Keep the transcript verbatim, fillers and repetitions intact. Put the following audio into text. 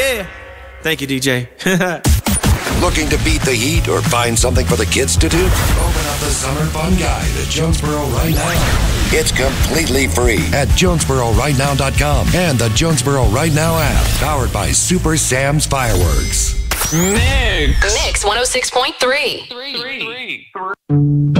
Yeah. Thank you, D J. Looking to beat the heat or find something for the kids to do? Open up the Summer Fun Guide at Jonesboro right now. It's completely free at Jonesboro right now dot com and the Jonesboro Right Now app, powered by Super Sam's Fireworks. Mix. Mix one oh six point three.